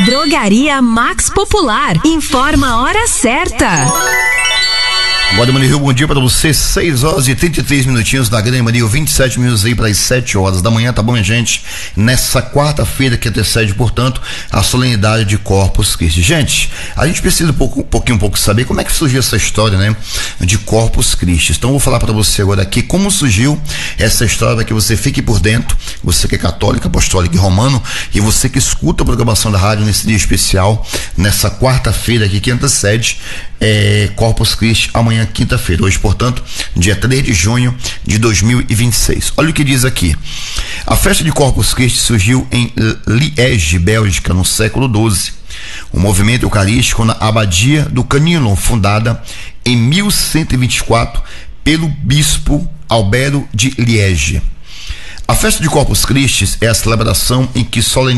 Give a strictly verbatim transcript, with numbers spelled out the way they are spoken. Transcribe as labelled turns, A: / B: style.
A: Drogaria Max Popular. Informa a hora certa.
B: Guarda Rio, bom dia para você, seis horas e trinta e três minutinhos da Grande Rio, vinte e sete minutos aí para as sete horas da manhã, tá bom, minha gente? Nessa quarta-feira que antecede, portanto, a solenidade de Corpus Christi. Gente, a gente precisa um, pouco, um pouquinho um pouco saber como é que surgiu essa história, né, de Corpus Christi. Então eu vou falar para você agora aqui como surgiu essa história, para que você fique por dentro, você que é católico, apostólico e romano, e você que escuta a programação da rádio nesse dia especial, nessa quarta-feira aqui que antecede é, Corpus Christi, amanhã quinta-feira, hoje, portanto, dia três de junho de dois mil e vinte e seis. Olha o que diz aqui: a festa de Corpus Christi surgiu em Liege, Bélgica, no século doze. O movimento eucarístico na Abadia do Canilon, fundada em mil cento e vinte e quatro pelo bispo Albero de Liege. A festa de Corpus Christi é a celebração em que solenemente